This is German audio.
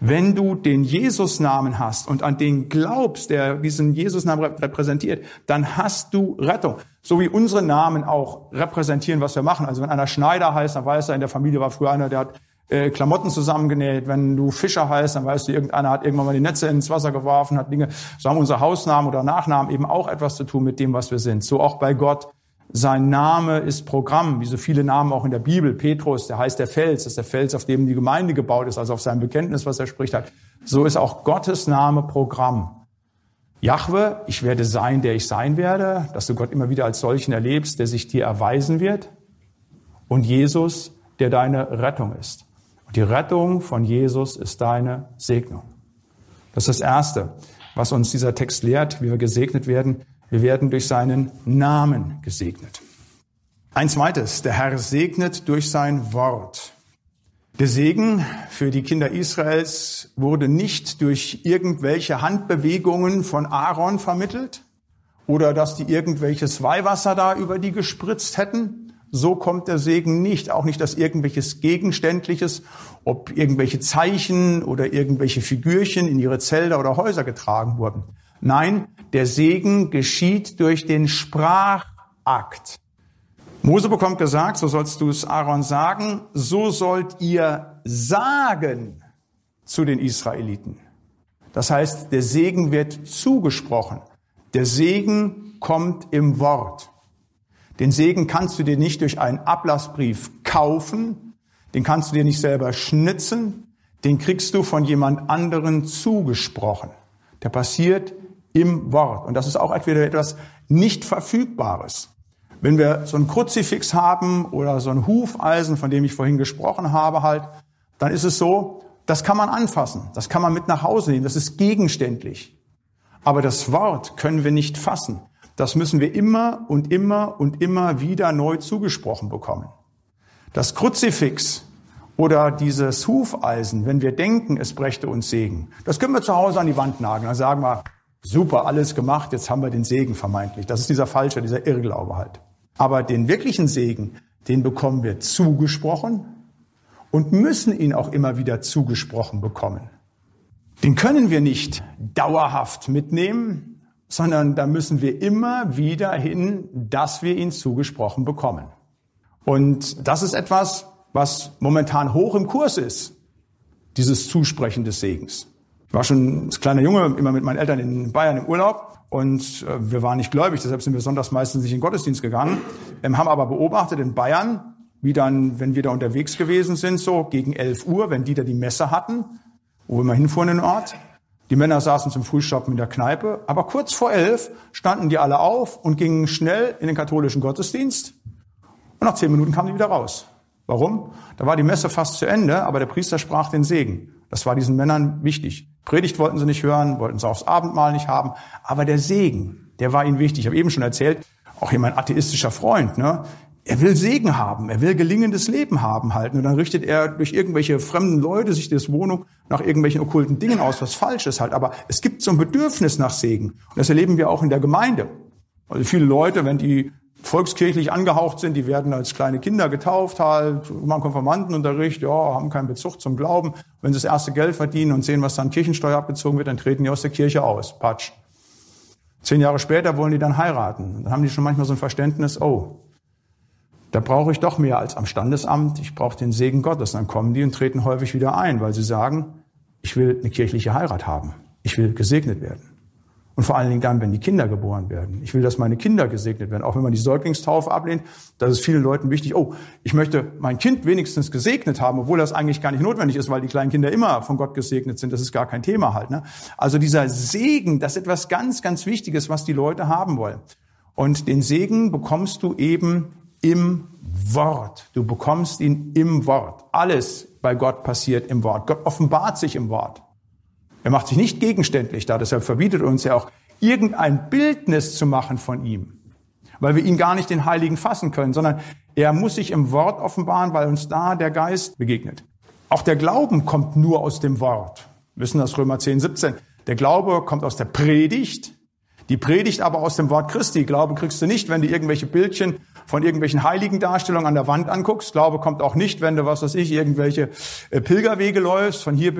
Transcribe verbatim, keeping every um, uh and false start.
Wenn du den Jesus-Namen hast und an den glaubst, der diesen Jesus-Namen repräsentiert, dann hast du Rettung. So wie unsere Namen auch repräsentieren, was wir machen. Also wenn einer Schneider heißt, dann weiß er, in der Familie war früher einer, der hat äh, Klamotten zusammengenäht. Wenn du Fischer heißt, dann weißt du, irgendeiner hat irgendwann mal die Netze ins Wasser geworfen, hat Dinge. So haben unsere Hausnamen oder Nachnamen eben auch etwas zu tun mit dem, was wir sind. So auch bei Gott. Sein Name ist Programm, wie so viele Namen auch in der Bibel. Petrus, der heißt der Fels, das ist der Fels, auf dem die Gemeinde gebaut ist, also auf seinem Bekenntnis, was er spricht hat. So ist auch Gottes Name Programm. Jahwe, ich werde sein, der ich sein werde, dass du Gott immer wieder als solchen erlebst, der sich dir erweisen wird. Und Jesus, der deine Rettung ist. Und die Rettung von Jesus ist deine Segnung. Das ist das Erste, was uns dieser Text lehrt, wie wir gesegnet werden. Wir werden durch seinen Namen gesegnet. Ein zweites, der Herr segnet durch sein Wort. Der Segen für die Kinder Israels wurde nicht durch irgendwelche Handbewegungen von Aaron vermittelt oder dass die irgendwelches Weihwasser da über die gespritzt hätten. So kommt der Segen nicht, auch nicht, dass irgendwelches Gegenständliches, ob irgendwelche Zeichen oder irgendwelche Figürchen in ihre Zelter oder Häuser getragen wurden. Nein, der Segen geschieht durch den Sprachakt. Mose bekommt gesagt, so sollst du es Aaron sagen, so sollt ihr sagen zu den Israeliten. Das heißt, der Segen wird zugesprochen. Der Segen kommt im Wort. Den Segen kannst du dir nicht durch einen Ablassbrief kaufen, den kannst du dir nicht selber schnitzen, den kriegst du von jemand anderen zugesprochen. Der passiert im Wort. Und das ist auch wieder etwas nicht Verfügbares. Wenn wir so ein Kruzifix haben oder so ein Hufeisen, von dem ich vorhin gesprochen habe, halt, dann ist es so, das kann man anfassen, das kann man mit nach Hause nehmen, das ist gegenständlich. Aber das Wort können wir nicht fassen. Das müssen wir immer und immer und immer wieder neu zugesprochen bekommen. Das Kruzifix oder dieses Hufeisen, wenn wir denken, es brächte uns Segen, das können wir zu Hause an die Wand nageln. Dann sagen wir, super, alles gemacht, jetzt haben wir den Segen vermeintlich. Das ist dieser falsche, dieser Irrglaube halt. Aber den wirklichen Segen, den bekommen wir zugesprochen und müssen ihn auch immer wieder zugesprochen bekommen. Den können wir nicht dauerhaft mitnehmen, sondern da müssen wir immer wieder hin, dass wir ihn zugesprochen bekommen. Und das ist etwas, was momentan hoch im Kurs ist, dieses Zusprechen des Segens. Ich war schon als kleiner Junge immer mit meinen Eltern in Bayern im Urlaub und äh, wir waren nicht gläubig, deshalb sind wir sonntags meistens nicht in den Gottesdienst gegangen, ähm, haben aber beobachtet in Bayern, wie dann, wenn wir da unterwegs gewesen sind, so gegen elf Uhr, wenn die da die Messe hatten, wo wir mal hinfuhren in den Ort, die Männer saßen zum Frühstoppen in der Kneipe, aber kurz vor elf standen die alle auf und gingen schnell in den katholischen Gottesdienst und nach zehn Minuten kamen die wieder raus. Warum? Da war die Messe fast zu Ende, aber der Priester sprach den Segen. Das war diesen Männern wichtig. Predigt wollten sie nicht hören, wollten sie aufs Abendmahl nicht haben. Aber der Segen, der war ihnen wichtig. Ich habe eben schon erzählt, auch hier mein atheistischer Freund, ne? Er will Segen haben, er will gelingendes Leben haben halt. Und dann richtet er durch irgendwelche fremden Leute sich das Wohnung nach irgendwelchen okkulten Dingen aus, was falsch ist halt. Aber es gibt so ein Bedürfnis nach Segen. Und das erleben wir auch in der Gemeinde. Also viele Leute, wenn die volkskirchlich angehaucht sind, die werden als kleine Kinder getauft halt, machen Konfirmandenunterricht, ja, haben keinen Bezug zum Glauben. Wenn sie das erste Geld verdienen und sehen, was dann Kirchensteuer abgezogen wird, dann treten die aus der Kirche aus. Patsch. Zehn Jahre später wollen die dann heiraten. Dann haben die schon manchmal so ein Verständnis, oh, da brauche ich doch mehr als am Standesamt, ich brauche den Segen Gottes. Und dann kommen die und treten häufig wieder ein, weil sie sagen, ich will eine kirchliche Heirat haben. Ich will gesegnet werden. Und vor allen Dingen dann, wenn die Kinder geboren werden. Ich will, dass meine Kinder gesegnet werden. Auch wenn man die Säuglingstaufe ablehnt, das ist vielen Leuten wichtig. Oh, ich möchte mein Kind wenigstens gesegnet haben, obwohl das eigentlich gar nicht notwendig ist, weil die kleinen Kinder immer von Gott gesegnet sind. Das ist gar kein Thema halt, ne? Also dieser Segen, das ist etwas ganz, ganz Wichtiges, was die Leute haben wollen. Und den Segen bekommst du eben im Wort. Du bekommst ihn im Wort. Alles bei Gott passiert im Wort. Gott offenbart sich im Wort. Er macht sich nicht gegenständlich da, deshalb verbietet uns ja auch, irgendein Bildnis zu machen von ihm, weil wir ihn gar nicht den Heiligen fassen können, sondern er muss sich im Wort offenbaren, weil uns da der Geist begegnet. Auch der Glauben kommt nur aus dem Wort. Wir wissen das Römer zehn, siebzehn. Der Glaube kommt aus der Predigt, die Predigt aber aus dem Wort Christi. Glaube kriegst du nicht, wenn du irgendwelche Bildchen von irgendwelchen Heiligendarstellungen an der Wand anguckst. Glaube kommt auch nicht, wenn du, was weiß ich, irgendwelche Pilgerwege läufst, von hier